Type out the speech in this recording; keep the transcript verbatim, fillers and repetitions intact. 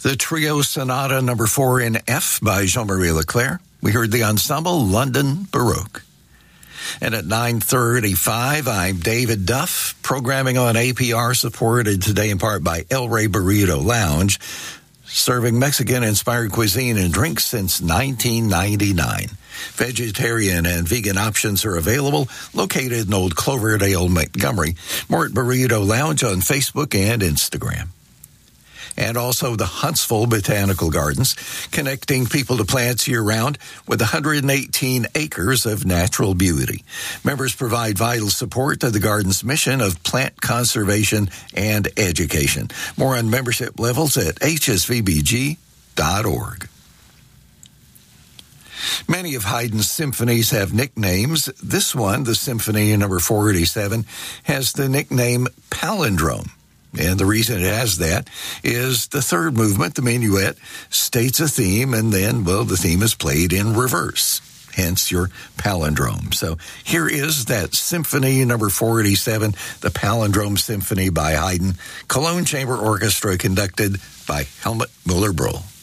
The Trio Sonata number four in F by Jean-Marie Leclerc. We heard the ensemble London Baroque. And at nine thirty-five, I'm David Duff, programming on A P R, supported today in part by El Rey Burrito Lounge, serving Mexican-inspired cuisine and drinks since nineteen ninety-nine. Vegetarian and vegan options are available, located in Old Cloverdale, Montgomery. More at Burrito Lounge on Facebook and Instagram. And also the Huntsville Botanical Gardens, connecting people to plants year-round with one hundred eighteen acres of natural beauty. Members provide vital support to the garden's mission of plant conservation and education. More on membership levels at h s v b g dot org. Many of Haydn's symphonies have nicknames. This one, the Symphony number four eighty-seven, has the nickname Palindrome. And the reason it has that is the third movement, the minuet, states a theme, and then, well, the theme is played in reverse, hence your palindrome. So here is that Symphony number four eighty-seven, the Palindrome Symphony by Haydn, Cologne Chamber Orchestra, conducted by Helmut Müller-Brühl.